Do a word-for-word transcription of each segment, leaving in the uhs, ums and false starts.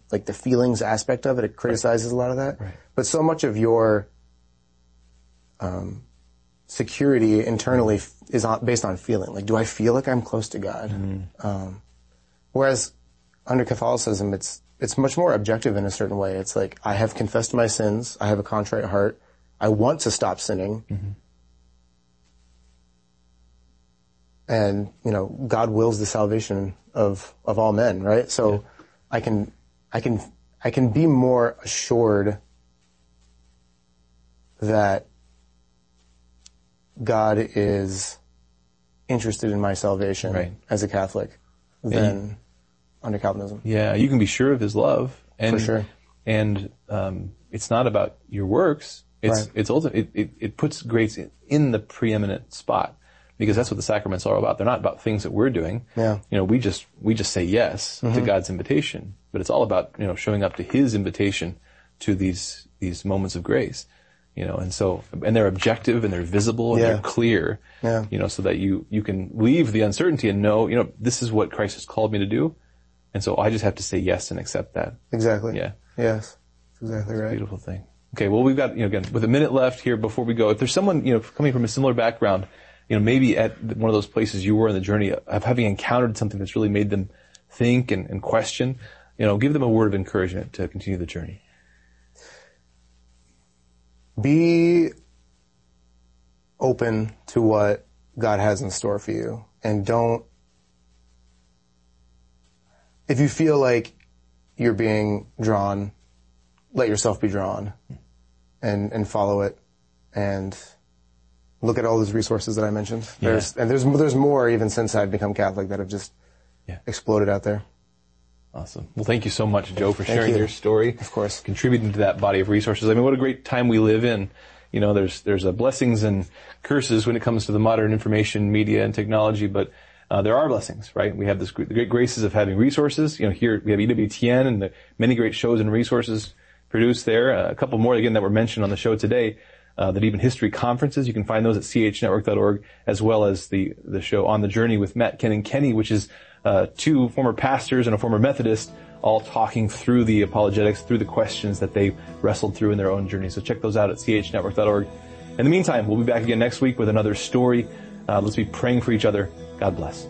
like the feelings aspect of it. It criticizes right. a lot of that. Right. But so much of your um, security internally f- is on, based on feeling. Like, do I feel like I'm close to God? Mm-hmm. Um, whereas under Catholicism, it's it's much more objective in a certain way. It's like, I have confessed my sins. I have a contrite heart. I want to stop sinning. Mm-hmm. And, you know, God wills the salvation of, of all men, right? So yeah. I can, I can, I can be more assured that God is interested in my salvation right. as a Catholic than you, under Calvinism. Yeah, you can be sure of his love. And, For sure. And, um, it's not about your works. It's, right. it's ultimate, it, it, it puts grace in, in the preeminent spot. Because that's what the sacraments are all about. They're not about things that we're doing. Yeah. You know, we just, we just say yes mm-hmm. to God's invitation. But it's all about, you know, showing up to his invitation to these, these moments of grace. You know, and so, and they're objective and they're visible and yeah. they're clear. Yeah. You know, so that you, you can leave the uncertainty and know, you know, this is what Christ has called me to do. And so I just have to say yes and accept that. Exactly. Yeah. Yes. That's exactly right. Beautiful thing. Okay. Well, we've got, you know, again, with a minute left here before we go, if there's someone, you know, coming from a similar background, you know, maybe at one of those places you were in the journey of having encountered something that's really made them think and, and question, you know, give them a word of encouragement to continue the journey. Be open to what God has in store for you. And don't, if you feel like you're being drawn, let yourself be drawn and, and follow it. And look at all those resources that I mentioned. Yeah. There's, and there's, there's more even since I've become Catholic that have just yeah. exploded out there. Awesome. Well, thank you so much, Joe, for thank sharing you. your story. Of course. Contributing to that body of resources. I mean, what a great time we live in. You know, there's, there's a blessings and curses when it comes to the modern information, media, and technology, but, uh, there are blessings, right? We have this, the great graces of having resources. You know, here we have E W T N and the many great shows and resources produced there. Uh, a couple more, again, that were mentioned on the show today. Uh, that even history conferences, you can find those at c h network dot org, as well as the, the show On the Journey with Matt, Ken, and Kenny, which is, uh, two former pastors and a former Methodist all talking through the apologetics, through the questions that they wrestled through in their own journey. So check those out at c h network dot org. In the meantime, we'll be back again next week with another story. Uh, let's be praying for each other. God bless.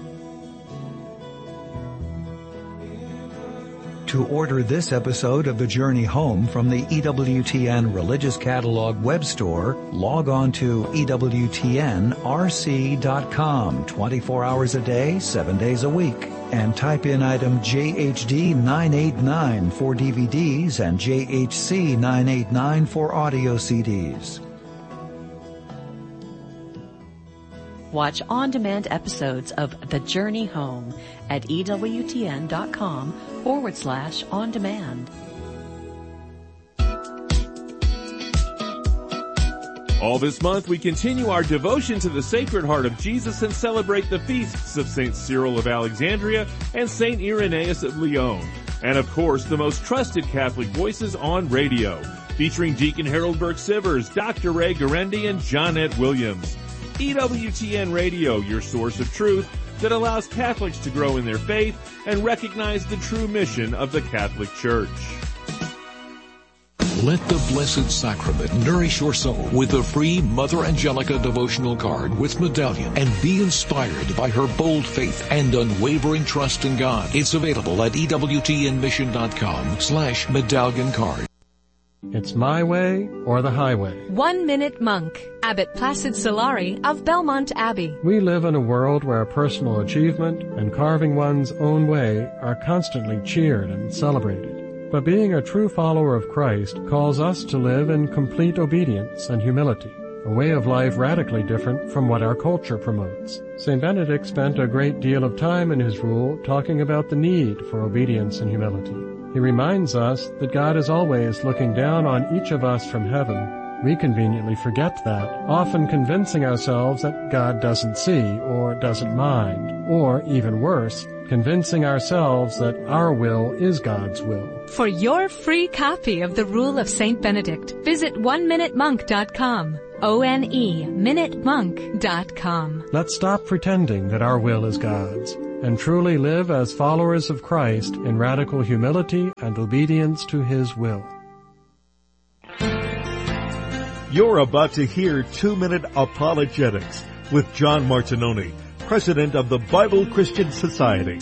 To order this episode of The Journey Home from the E W T N Religious Catalog web store, log on to E W T N R C dot com twenty-four hours a day, seven days a week, and type in item J H D nine eighty-nine for D V Ds and J H C nine eighty-nine for audio C Ds. Watch on-demand episodes of The Journey Home at E W T N dot com forward slash on demand. All this month, we continue our devotion to the Sacred Heart of Jesus and celebrate the feasts of Saint Cyril of Alexandria and Saint Irenaeus of Lyon. And of course, the most trusted Catholic voices on radio, featuring Deacon Harold Burke-Sivers, Doctor Ray Garendi, and Johnette Williams. E W T N Radio, your source of truth that allows Catholics to grow in their faith and recognize the true mission of the Catholic Church. Let the Blessed Sacrament nourish your soul with a free Mother Angelica devotional card with medallion, and be inspired by her bold faith and unwavering trust in God. It's available at E W T N mission dot com slash medallion card. It's my way or the highway. One Minute Monk, Abbot Placid Solari of Belmont Abbey. We live in a world where personal achievement and carving one's own way are constantly cheered and celebrated. But being a true follower of Christ calls us to live in complete obedience and humility, a way of life radically different from what our culture promotes. Saint Benedict spent a great deal of time in his rule talking about the need for obedience and humility. He reminds us that God is always looking down on each of us from heaven. We conveniently forget that, often convincing ourselves that God doesn't see or doesn't mind, or, even worse, convincing ourselves that our will is God's will. For your free copy of the Rule of Saint Benedict, visit one minute monk dot com. O N E, minute monk dot com. Let's stop pretending that our will is God's and truly live as followers of Christ in radical humility and obedience to His will. You're about to hear Two-Minute Apologetics with John Martinoni, President of the Bible Christian Society.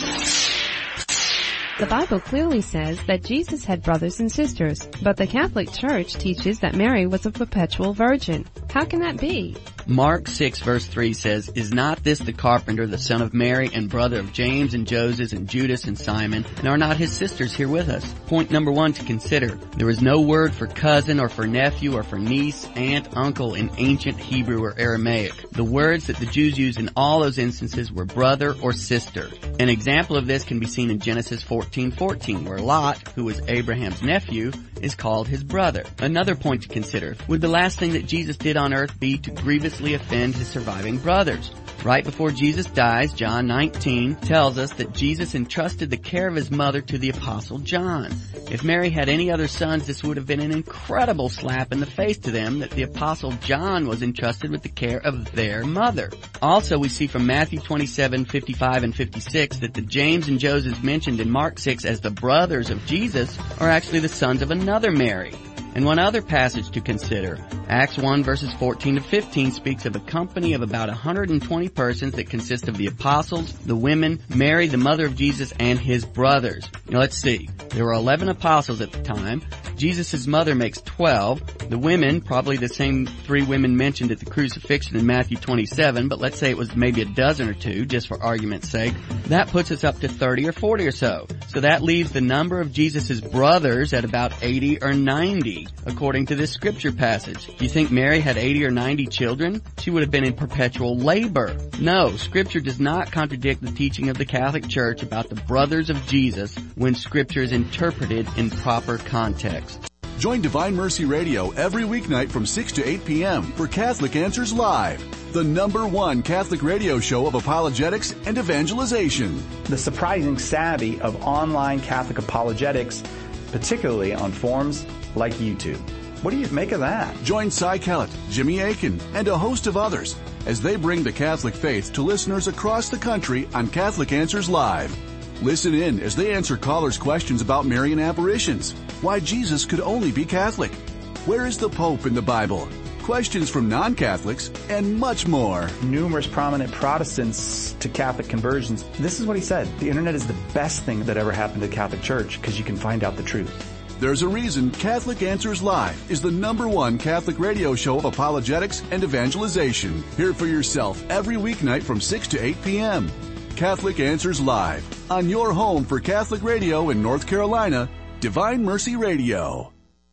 The Bible clearly says that Jesus had brothers and sisters, but the Catholic Church teaches that Mary was a perpetual virgin. How can that be? Mark six verse three says, "Is not this the carpenter, the son of Mary, and brother of James and Joseph and Judas and Simon? And are not his sisters here with us?" Point number one to consider. There is no word for cousin or for nephew or for niece, aunt, uncle in ancient Hebrew or Aramaic. The words that the Jews used in all those instances were brother or sister. An example of this can be seen in Genesis fourteen fourteen, where Lot, who was Abraham's nephew, is called his brother. Another point to consider. Would the last thing that Jesus did on earth be to grievously offend his surviving brothers? Right before Jesus dies, John nineteen tells us that Jesus entrusted the care of his mother to the Apostle John. If Mary had any other sons, this would have been an incredible slap in the face to them that the Apostle John was entrusted with the care of their mother. Also, we see from Matthew twenty-seven fifty-five and fifty-six that the James and Joseph mentioned in Mark six as the brothers of Jesus are actually the sons of another Mary. And one other passage to consider. Acts one verses fourteen to fifteen speaks of a company of about one hundred twenty persons that consist of the apostles, the women, Mary, the mother of Jesus, and his brothers. Now let's see. There were eleven apostles at the time. Jesus' mother makes twelve. The women, probably the same three women mentioned at the crucifixion in Matthew twenty-seven, but let's say it was maybe a dozen or two, just for argument's sake. That puts us up to thirty or forty or so. So that leaves the number of Jesus' brothers at about eighty or ninety, according to this scripture passage. Do you think Mary had eighty or ninety children? She would have been in perpetual labor. No, scripture does not contradict the teaching of the Catholic Church about the brothers of Jesus when scripture is interpreted in proper context. Join Divine Mercy Radio every weeknight from six to eight p.m. for Catholic Answers Live, the number one Catholic radio show of apologetics and evangelization. The surprising savvy of online Catholic apologetics, particularly on forums like YouTube. What do you make of that? Join Cy Kellett, Jimmy Akin, and a host of others as they bring the Catholic faith to listeners across the country on Catholic Answers Live. Listen in as they answer callers' questions about Marian apparitions, why Jesus could only be Catholic, where is the Pope in the Bible, questions from non-Catholics, and much more. Numerous prominent Protestants to Catholic conversions. This is what he said. The internet is the best thing that ever happened to the Catholic Church because you can find out the truth. There's a reason Catholic Answers Live is the number one Catholic radio show of apologetics and evangelization. Hear it for yourself every weeknight from six to eight p.m. Catholic Answers Live, on your home for Catholic radio in North Carolina, Divine Mercy Radio.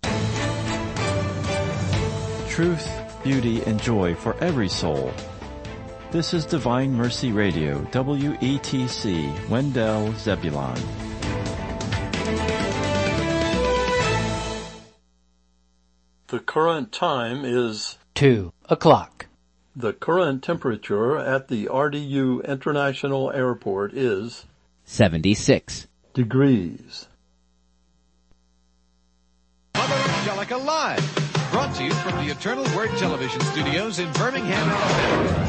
Truth, beauty, and joy for every soul. This is Divine Mercy Radio, W E T C, Wendell, Zebulon. The current time is two o'clock. The current temperature at the R D U International Airport is seventy-six degrees. Mother Angelica Live, brought to you from the Eternal Word Television Studios in Birmingham, Alabama.